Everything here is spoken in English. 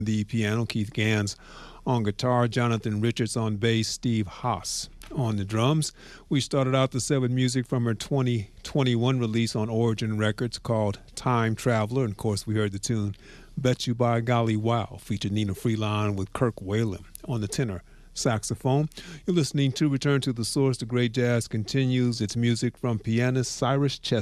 the piano, Keith Gans on guitar, Jonathan Richards on bass, Steve Haas on the drums. We started out the set with music from her 2021 release on Origin Records called Time Traveler. And of course, we heard the tune Bet You By Golly Wow, featured Nina Freeline with Kirk Whalum on the tenor saxophone. You're listening to Return to the Source. The great jazz continues. It's music from pianist Cyrus Chester.